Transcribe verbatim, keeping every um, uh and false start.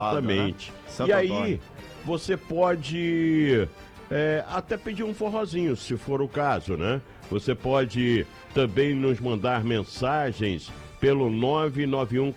Exatamente. Né? E Santo aí, Antônio. você pode é, até pedir um forrozinho, se for o caso, né? Você pode também nos mandar mensagens pelo nove nove um